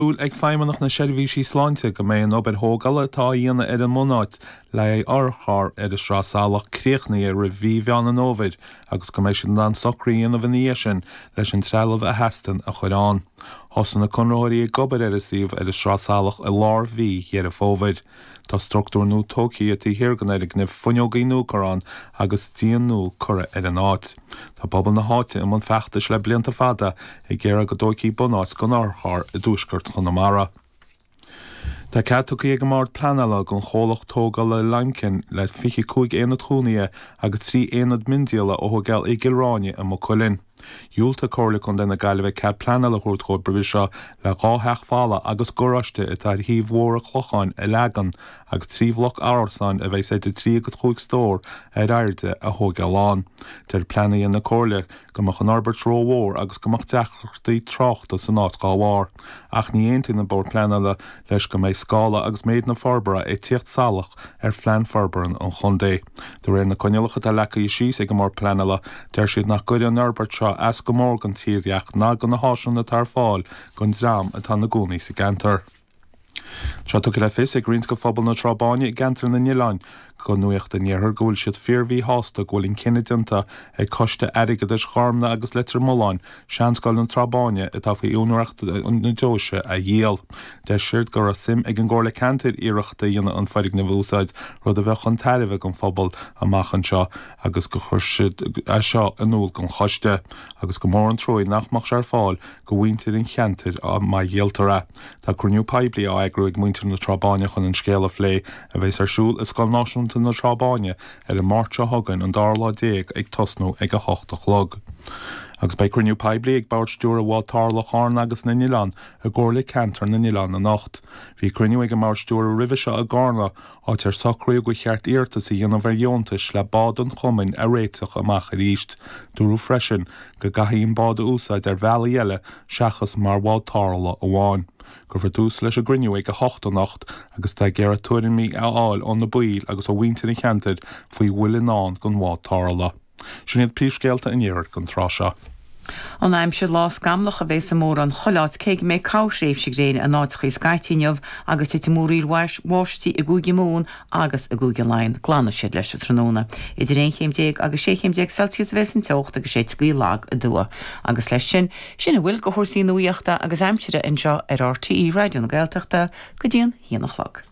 Úl ag feimmenach na seirbhísí sláinte go mé an obair thógála tá dhéana ar an mnáid le orchar ar is rásálaach críochnaí ar bhí bhean an óvid agus go mééis sin an socraíon a bhníos sin leis an trealamh a heastan a chuirán. Hosan na conróirí gobar ar isíomh ar is rásálaach a lár bhí ar a fóvid. Tá struchtúr nó tócií a tí hirgan ar gníomh funeogaí núcarán agus tíon nó cura ar an áit. Tá bobbal na háite im an feachtas le blianta fada ag ggéire go dóicí bunáit go orchar i dúsgurt chun na mara. Tá ceadúcaí ag mar planala gon chólach tógal le Laimcin le 25 trúnaí agus 3 mindiala ó thugáil i Gilráine a mo Colin. Dúlta cóirla chun denna gaiileh cead planala chuirtchóir bribh seo le gátheach fála agus goráiste i tar híomhmhór a chlocháin i legan agus tríomhlach árasáin a bheith éidir 3 stór ar airde a thugáilán. Tar planaí na cóirla gomach an Albert Rómhór agus gomach deachtaí trochta san áit gáhhar. Ach ní aontaí na bór planala leis go méid scála agus méid na forbara é tíocht salach ar phlean forbaran an chundé. Do réir na coinnealacha a lecha i síos ag go mór planala deir siad nach goir an Albert seo as go mór gan tíreacht ná go na háisian na tar fáil gon drám atá na gúnaí sa gantar. Tá tu le fis ag grins go fphobal na Trabáine i gantar na Níláin go nuocht den níorthar gúil siad fearhí hásta gúilín cinedanta ag coiste airigad is charmna agus litir moláin seanscoil na Trabáine a tá faoi únúireachta na Dóise a dhéal. De sirt gur a sim ag an ggóla cantir iireachta dhéanana an feirig na bhúsáid rud a bheith chun tairibh gon phobal amachchan seo agus go chuir siad a seo anúil gon choiste agus go mór an tróid nachmach sear fáil go bhaintir in cheantir a mai dhéaltara. Tá cruniú peblií á agrú ag muintir na Trabáine chun an scéal a phlé a bheits arsúil is gáil náisiúnta na Trabáine ar a márte hagan an darla déag ag tosnú ag a 8 chlog. Agus bei cruniú peblií ag bairt stúr a bháil tarla cháin agus na Nílan a ggóirla cantar na Nílan a nacht. Bhí cruniú ag a mar stúr a ribh seo a gána áit ar sacraí go cheart íirtas i dhéanamh bheontais le bád an chumainn a réiteach amach a ríist. Dúrú freisin go gaithíon bád a úsáid ar bheala eile seachas mar bháil tarla a bháin. Gur dús leis a grinniú ag a 8 nacht agus tá ggéar a tuairin mí áil ón na buil agus ó bhainte na cheantar faoi bhfuil ná gon bhád tarla. Sin iad príomhscéalta in dhearr gon trasha. An aim se lá gamlach a bheits mór an choláit céig mé cáisréimh si gréine a náidchaí Skytíineh agus te mórír bháistí i gúgi mún agus a gúgi lein glána siad leis a tróna. Idir 1 agus 6 Celsius bheits teocht agus 7 lag a dua. Agus leis sin a bhfuil go thuirsaí nuíochta agus aimsire in seo ar RTí Radio na Gaeltachta go dtíon híanach lag.